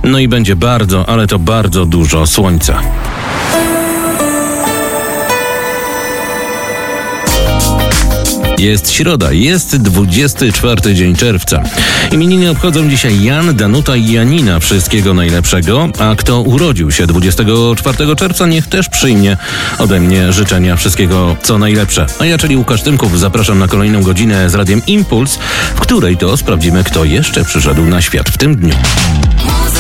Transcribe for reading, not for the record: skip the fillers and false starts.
No i będzie bardzo, ale to bardzo dużo słońca. Jest środa, jest 24 dzień czerwca. Imieniny obchodzą dzisiaj Jan, Danuta i Janina. Wszystkiego najlepszego. A kto urodził się 24 czerwca, niech też przyjmie ode mnie życzenia wszystkiego co najlepsze. A ja, czyli Łukasz Tymków, zapraszam na kolejną godzinę z Radiem Impuls, w której to sprawdzimy, kto jeszcze przyszedł na świat w tym dniu.